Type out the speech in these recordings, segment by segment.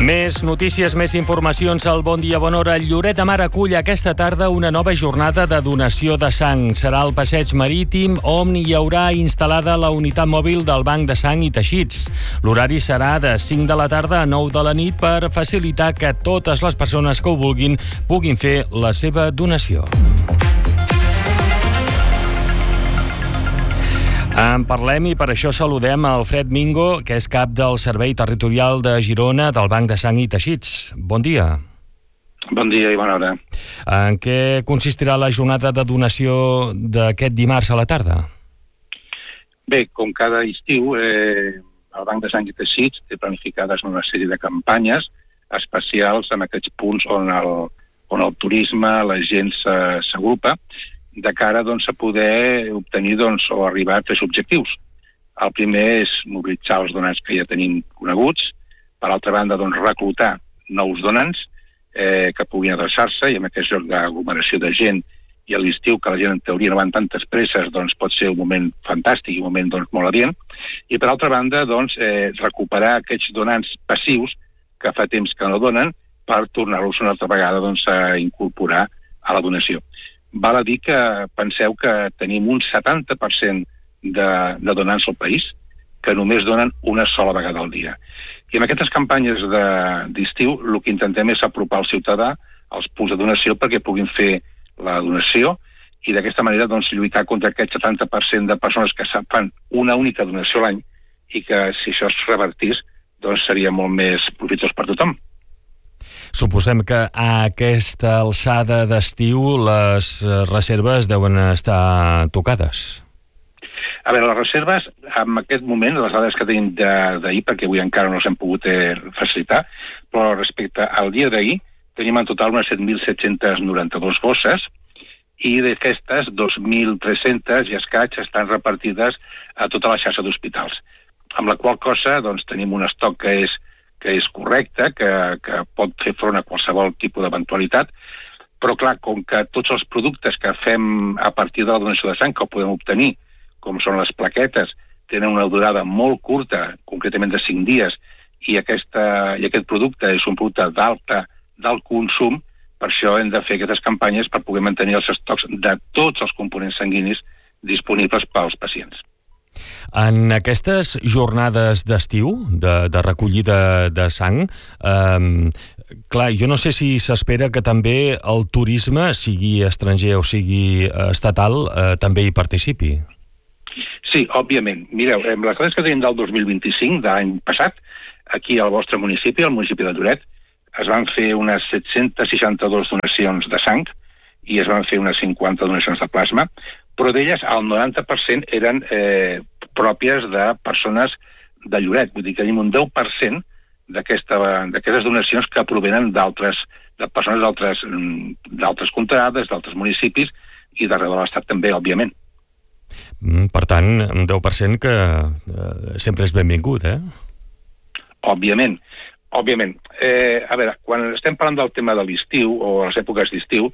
Més notícies, més informacions al Bon Dia, Bona Hora. Lloret de Mar acull aquesta tarda una nova jornada de donació de sang. Serà al passeig marítim on hi haurà instal·lada la unitat mòbil del Banc de Sang i Teixits. L'horari serà de 5 de la tarda a 9 de la nit per facilitar que totes les persones que ho vulguin puguin fer la seva donació. En parlem i per això saludem a Alfred Mingo, que és cap del Servei Territorial de Girona del Banc de Sang i Teixits. Bon dia. Bon dia i bona hora. En què consistirà la jornada de donació d'aquest dimarts a la tarda? Bé, com cada estiu, el Banc de Sang i Teixits té planificades una sèrie de campanyes especials en aquests punts on el turisme, la gent s'agrupa, de cara a poder obtenir o arribar a 3 objectius. El primer és mobilitzar els donants que ja tenim coneguts, per altra banda reclutar nous donants que puguin adreçar-se, i en aquest lloc d'aglomeració de gent i a l'estiu, que la gent en teoria no van tantes presses, pot ser un moment fantàstic i un moment molt adient, i per altra banda recuperar aquests donants passius que fa temps que no donen per tornar-los una altra vegada a incorporar a la donació. Val a dir que penseu que tenim un 70% de donants al país que només donen una sola vegada al dia. I en aquestes campanyes d'estiu el que intentem és apropar el ciutadà als punts de donació perquè puguin fer la donació i d'aquesta manera lluitar contra aquest 70% de persones que fan una única donació a l'any i que si això es revertís seria molt més profitós per tothom. Suposem que a aquesta alçada d'estiu les reserves deuen estar tocades. A veure, les reserves, en aquest moment, les dades que tenim d'ahir, perquè avui encara no s'han pogut facilitar, però respecte al dia d'ahir, tenim en total unes 7.792 bosses i d'aquestes 2.300 i escaig estan repartides a tota la xarxa d'hospitals. Amb la qual cosa tenim un estoc que és correcte, que pot fer front a qualsevol tipus d'eventualitat, però clar, com que tots els productes que fem a partir de la donació de sang que podem obtenir, com són les plaquetes, tenen una durada molt curta, concretament de 5 dies, i aquest producte és un producte d'alt consum, per això hem de fer aquestes campanyes per poder mantenir els estocs de tots els components sanguinis disponibles pels pacients. En aquestes jornades d'estiu, de recollida de sang, clar, jo no sé si s'espera que també el turisme, sigui estranger o sigui estatal, també hi participi. Sí, òbviament. Mireu, amb les dades que tenim del 2025, de l'any passat, aquí al vostre municipi, al municipi de Lloret, es van fer unes 762 donacions de sang i es van fer unes 50 donacions de plasma, però d'elles el 90% eren pròpies de persones de Lloret. Vull dir que tenim un 10% d'aquestes donacions que provenen de persones d'altres contrades, d'altres municipis i d'arreu de l'Estat també, òbviament. Per tant, un 10% que sempre és benvingut, eh? Òbviament. A veure, quan estem parlant del tema de l'estiu o les èpoques d'estiu,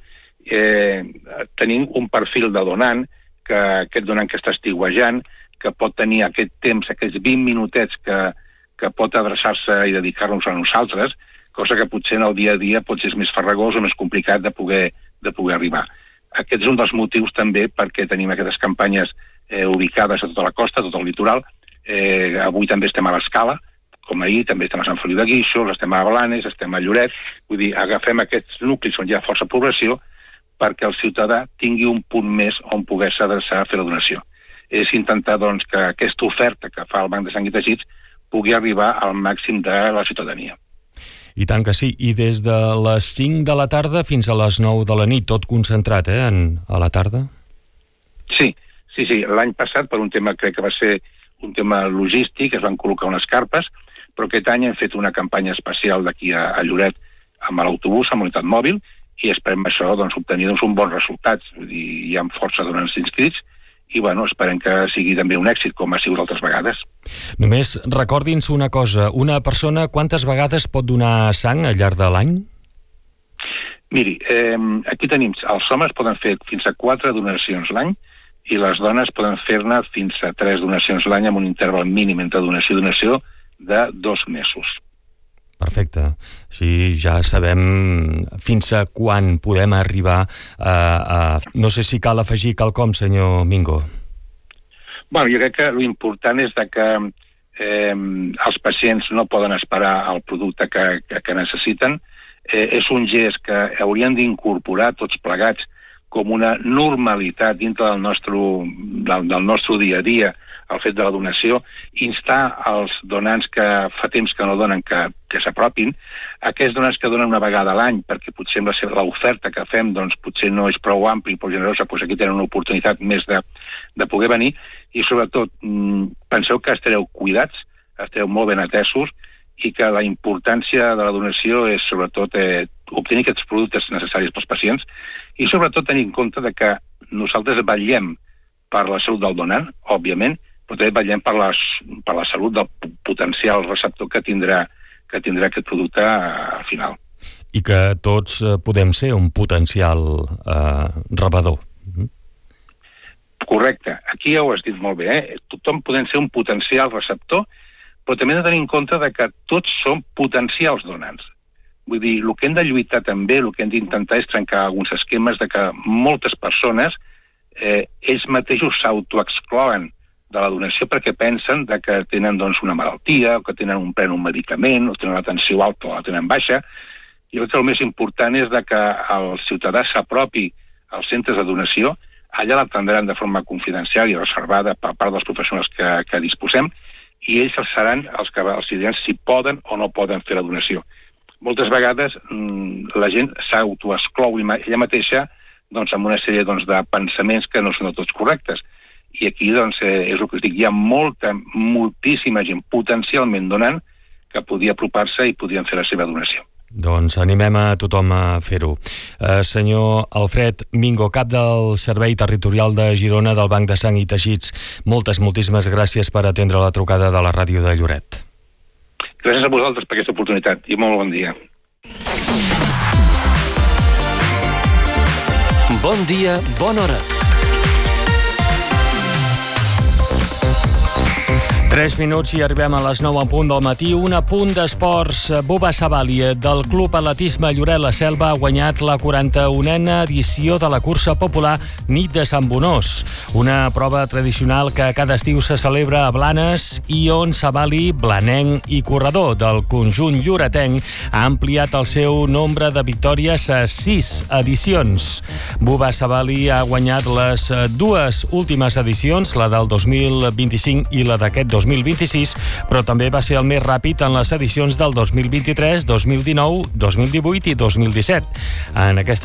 tenim un perfil de donant, que aquest donant que està estiuejant, que pot tenir aquest temps, aquests 20 minutets que pot adreçar-se i dedicar-nos a nosaltres, cosa que potser en el dia a dia pot ser més farragós o més complicat de poder arribar. Aquest és un dels motius també perquè tenim aquestes campanyes ubicades a tota la costa, a tot el litoral. Avui també estem a l'Escala, com ahir, també estem a Sant Feliu de Guíxols, estem a Blanes, estem a Lloret. Vull dir, agafem aquests nuclis on hi ha força població perquè el ciutadà tingui un punt més on poder-se adreçar a fer la donació. És intentar que aquesta oferta que fa el Banc de Sang i Teixits pugui arribar al màxim de la ciutadania. I tant que sí. I des de les 5 de la tarda fins a les 9 de la nit, tot concentrat, a la tarda? Sí. L'any passat, per un tema, crec que va ser un tema logístic, es van col·locar unes carpes, però aquest any hem fet una campanya especial d'aquí a Lloret amb l'autobús, amb unitat mòbil, i esperem això obtenir uns bons resultats. Vull dir, hi ha força donants inscrits i esperem que sigui també un èxit, com ha sigut altres vegades. Només recordi'ns una cosa, una persona quantes vegades pot donar sang al llarg de l'any? Miri, aquí tenim, els homes poden fer fins a 4 donacions l'any i les dones poden fer-ne fins a 3 donacions l'any amb un interval mínim entre donació i donació de 2 mesos. Perfecte. Sí, ja sabem fins a quan podem arribar a... No sé si cal afegir quelcom, senyor Mingo. Bueno, jo crec que l'important és que els pacients no poden esperar el producte que necessiten. És un gest que haurien d'incorporar tots plegats com una normalitat dintre del nostre dia a dia, el fet de la donació, instar els donants que fa temps que no donen que s'apropin, aquells donants que donen una vegada a l'any, perquè potser amb l'oferta que fem doncs, potser no és prou ampli i prou generosa, doncs aquí tenen una oportunitat més de poder venir, i sobretot penseu que estareu cuidats, estareu molt ben atesos, i que la importància de la donació és sobretot obtenir aquests productes necessaris pels pacients i sobretot tenir en compte que nosaltres vetllem per la salut del donant, òbviament, però també vetllem per la salut del potencial receptor que tindrà aquest producte al final. I que tots podem ser un potencial rebedor. Correcte. Aquí ja ho has dit molt bé. Tothom podem ser un potencial receptor, però també hem de tenir en compte que tots som potencials donants. Vull dir, el que hem de lluitar també, el que hem d'intentar és trencar alguns esquemes de que moltes persones ells mateixos s'autoexclouen de la donació perquè pensen que tenen una malaltia, o que prenen un medicament, o tenen la tensió alta o la tenen baixa. I el més important és que el ciutadà s'apropi als centres de donació, allà l'atendran de forma confidencial i reservada per part dels professionals que disposem, i ells seran els que els diran si poden o no poden fer la donació. Moltes vegades la gent s'autoexclou ella mateixa amb una sèrie de pensaments que no són de tots correctes. I aquí és el que us dic, hi ha moltíssima gent potencialment donant que podia apropar-se i podien fer la seva donació. Doncs animem a tothom a fer-ho. Senyor Alfred Mingo, cap del Servei Territorial de Girona del Banc de Sang i Teixits, moltíssimes gràcies per atendre la trucada de la ràdio de Lloret. Gràcies a vosaltres per aquesta oportunitat i molt bon dia. Bon dia, bona hora. 3 minuts i arribem a les 9 en punt del matí. Un apunt d'esports. Bubba Savali, del Club Atletisme Lloret La Selva, ha guanyat la 41a edició de la cursa popular Nit de Sant Bonós, una prova tradicional que cada estiu se celebra a Blanes i on Savali, blanenc i corredor del conjunt lloretenc, ha ampliat el seu nombre de victòries a 6 edicions. Bubba Savali ha guanyat les dues últimes edicions, la del 2025 i la d'aquest 2026, però també va ser el més ràpid en les edicions del 2023, 2019, 2018 i 2017. En aquesta